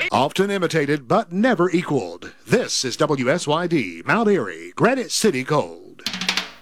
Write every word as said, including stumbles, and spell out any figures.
Often imitated but never equaled. This is W S Y D, Mount Airy, Granite City Coal.